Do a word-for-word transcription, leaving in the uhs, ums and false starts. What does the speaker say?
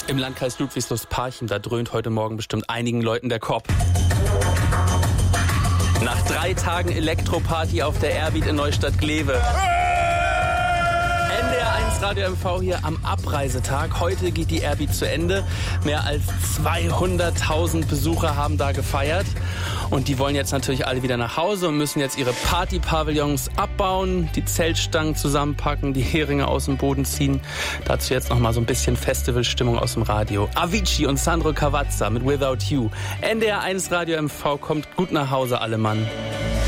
Im Landkreis Ludwigslust-Parchim, da dröhnt heute Morgen bestimmt einigen Leuten der Kopf. Nach drei Tagen Elektroparty auf der Airbeat in Neustadt-Glewe. N D R eins Radio M V hier am Abreisetag. Heute geht die Airbeat zu Ende. Mehr als zweihunderttausend Besucher haben da gefeiert. Und die wollen jetzt natürlich alle wieder nach Hause und müssen jetzt ihre Party-Pavillons abbauen, die Zeltstangen zusammenpacken, die Heringe aus dem Boden ziehen. Dazu jetzt noch mal so ein bisschen Festivalstimmung aus dem Radio. Avicii und Sandro Cavazza mit Without You. N D R eins Radio M V kommt gut nach Hause, alle Mann.